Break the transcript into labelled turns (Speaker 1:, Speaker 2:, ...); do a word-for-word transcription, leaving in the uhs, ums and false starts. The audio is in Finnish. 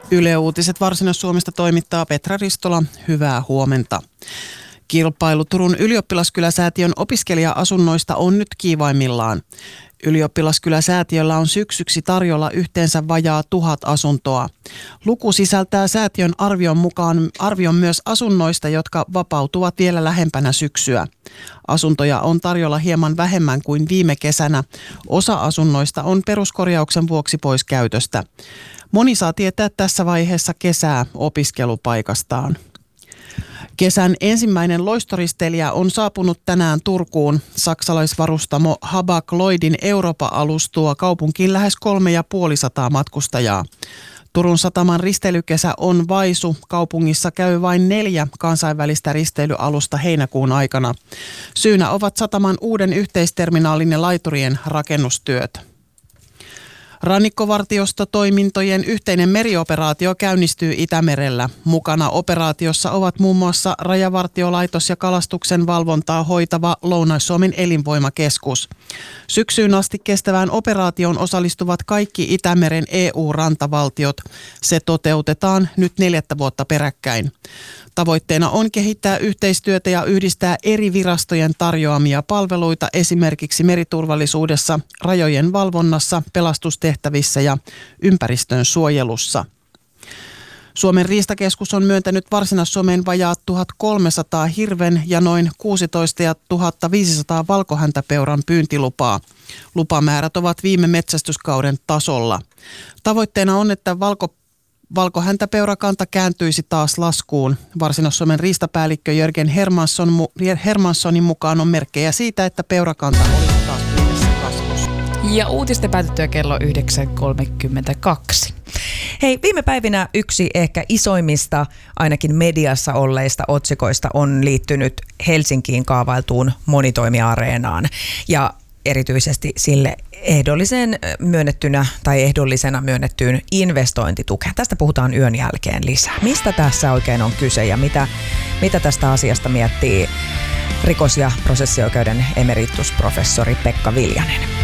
Speaker 1: Yle Uutiset Varsinais-Suomesta toimittaa Petra Ristola. Hyvää huomenta. Kilpailu Turun Ylioppilaskyläsäätiön opiskelija-asunnoista on nyt kiivaimmillaan. Ylioppilaskyläsäätiöllä on syksyksi tarjolla yhteensä vajaa tuhat asuntoa. Luku sisältää säätiön arvion mukaan arvion myös asunnoista, jotka vapautuvat vielä lähempänä syksyä. Asuntoja on tarjolla hieman vähemmän kuin viime kesänä. Osa asunnoista on peruskorjauksen vuoksi pois käytöstä. Moni saa tietää tässä vaiheessa kesää opiskelupaikastaan. Kesän ensimmäinen loistoristeilijä on saapunut tänään Turkuun. Saksalaisvarustamo Hapag-Lloydin Europa-alus tuo kaupunkiin lähes kolme ja puoli sataa matkustajaa. Turun sataman risteilykesä on vaisu. Kaupungissa käy vain neljä kansainvälistä risteilyalusta heinäkuun aikana. Syynä ovat sataman uuden yhteisterminaalin ja laiturien rakennustyöt. Rannikkovartiostotoimintojen yhteinen merioperaatio käynnistyy Itämerellä. Mukana operaatiossa ovat muun muassa Rajavartiolaitos ja kalastuksen valvontaa hoitava Lounais-Suomen elinvoimakeskus. Syksyyn asti kestävään operaatioon osallistuvat kaikki Itämeren E U-rantavaltiot. Se toteutetaan nyt neljättä vuotta peräkkäin. Tavoitteena on kehittää yhteistyötä ja yhdistää eri virastojen tarjoamia palveluita esimerkiksi meriturvallisuudessa, rajojen valvonnassa, pelastustehtävissä ja ympäristön suojelussa. Suomen riistakeskus on myöntänyt Varsinais-Suomeen vajaat tuhatkolmesataa hirven ja noin kuusitoistatuhatta viisisataa valkohäntäpeuran pyyntilupaa. Lupamäärät ovat viime metsästyskauden tasolla. Tavoitteena on, että valko Valkohäntäpeurakanta kääntyisi taas laskuun. Varsinais-Suomen riistapäällikkö Jörgen Hermansson, Hermanssonin mukaan on merkkejä siitä, että peurakanta olisi taas pienessä kasvussa.
Speaker 2: Ja uutisten päätettyä kello yhdeksän kolmekymmentäkaksi.
Speaker 3: Hei, viime päivinä yksi ehkä isoimmista, ainakin mediassa olleista otsikoista on liittynyt Helsinkiin kaavailtuun monitoimiareenaan. Ja erityisesti sille ehdolliseen myönnettynä tai ehdollisena myönnettyyn investointitukeen. Tästä puhutaan yön jälkeen lisää. Mistä tässä oikein on kyse ja mitä, mitä tästä asiasta miettii rikos- ja prosessioikeuden emeritusprofessori Pekka Viljanen?